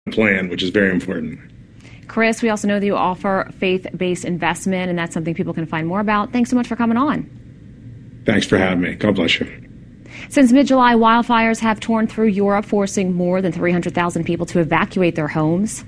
plan, which is very important. Chris, we also know that you offer faith-based investment, and that's something people can find more about. Thanks so much for coming on. Thanks for having me. God bless you. Since mid-July, wildfires have torn through Europe, forcing more than 300,000 people to evacuate their homes.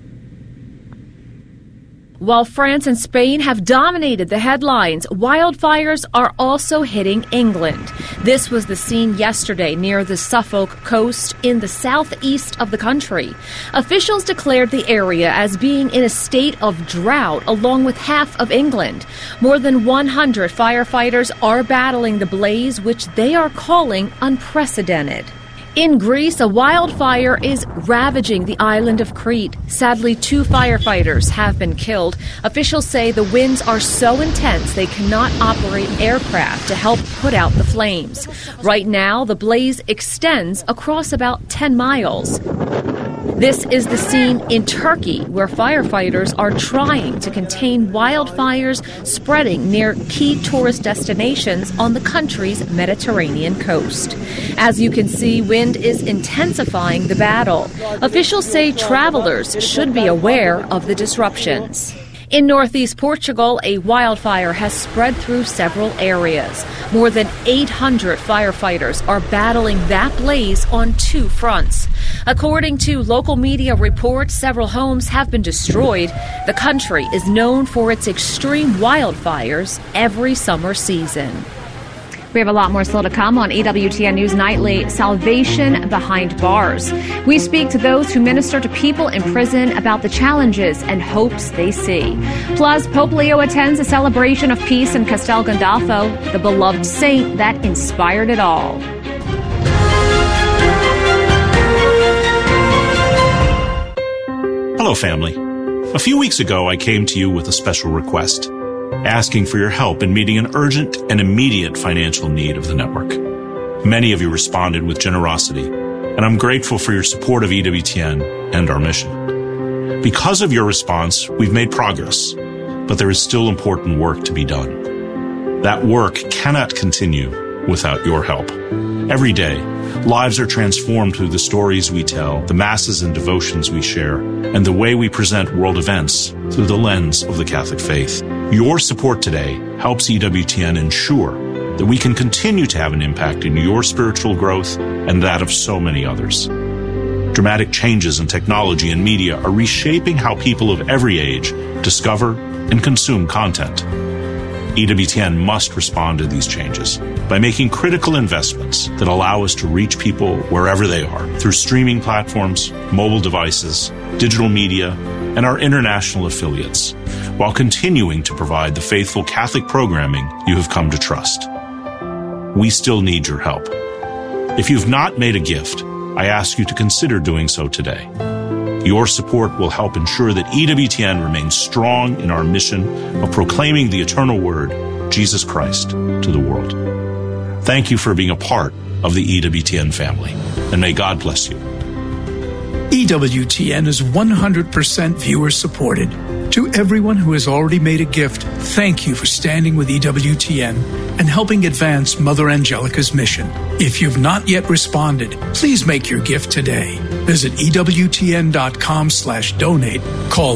While France and Spain have dominated the headlines, wildfires are also hitting England. This was the scene yesterday near the Suffolk coast in the southeast of the country. Officials declared the area as being in a state of drought, along with half of England. More than 100 firefighters are battling the blaze, which they are calling unprecedented. In Greece, a wildfire is ravaging the island of Crete. Sadly, 2 firefighters have been killed. Officials say the winds are so intense they cannot operate aircraft to help put out the flames. Right now, the blaze extends across about 10 miles. This is the scene in Turkey, where firefighters are trying to contain wildfires spreading near key tourist destinations on the country's Mediterranean coast. As you can see, wind is intensifying the battle. Officials say travelers should be aware of the disruptions. In northeast Portugal, a wildfire has spread through several areas. More than 800 firefighters are battling that blaze on 2 fronts. According to local media reports, several homes have been destroyed. The country is known for its extreme wildfires every summer season. We have a lot more still to come on EWTN News Nightly, Salvation Behind Bars. We speak to those who minister to people in prison about the challenges and hopes they see. Plus, Pope Leo attends a celebration of peace in Castel Gandolfo, the beloved saint that inspired it all. Hello, family. A few weeks ago, I came to you with a special request, asking for your help in meeting an urgent and immediate financial need of the network. Many of you responded with generosity, and I'm grateful for your support of EWTN and our mission. Because of your response, we've made progress, but there is still important work to be done. That work cannot continue without your help. Every day, lives are transformed through the stories we tell, the masses and devotions we share, and the way we present world events through the lens of the Catholic faith. Your support today helps EWTN ensure that we can continue to have an impact in your spiritual growth and that of so many others. Dramatic changes in technology and media are reshaping how people of every age discover and consume content. EWTN must respond to these changes by making critical investments that allow us to reach people wherever they are through streaming platforms, mobile devices, digital media, and our international affiliates, while continuing to provide the faithful Catholic programming you have come to trust. We still need your help. If you've not made a gift, I ask you to consider doing so today. Your support will help ensure that EWTN remains strong in our mission of proclaiming the eternal word, Jesus Christ, to the world. Thank you for being a part of the EWTN family, and may God bless you. EWTN is 100% viewer supported. To everyone who has already made a gift, thank you for standing with EWTN and helping advance Mother Angelica's mission. If you've not yet responded, please make your gift today. Visit EWTN.com/donate, call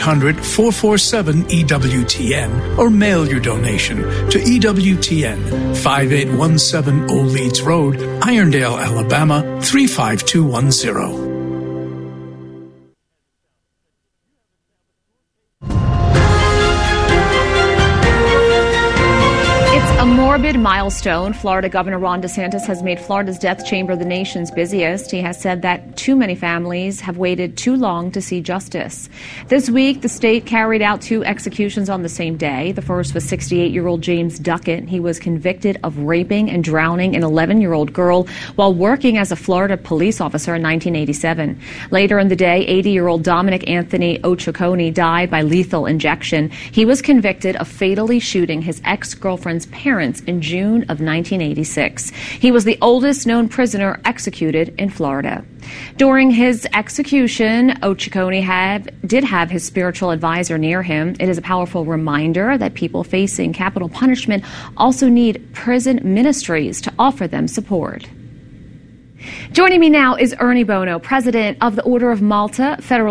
1-800-447-EWTN, or mail your donation to EWTN, 5817 Old Leeds Road, Irondale, Alabama, 35210. A morbid milestone. Florida Governor Ron DeSantis has made Florida's death chamber the nation's busiest. He has said that too many families have waited too long to see justice. This week, the state carried out 2 executions on the same day. The first was 68-year-old James Duckett. He was convicted of raping and drowning an 11-year-old girl while working as a Florida police officer in 1987. Later in the day, 80-year-old Dominic Anthony Ochoconi died by lethal injection. He was convicted of fatally shooting his ex-girlfriend's parents in June of 1986. He was the oldest known prisoner executed in Florida. During his execution, Ochoconi did have his spiritual advisor near him. It is a powerful reminder that people facing capital punishment also need prison ministries to offer them support. Joining me now is Ernie Bono, president of the Order of Malta, federal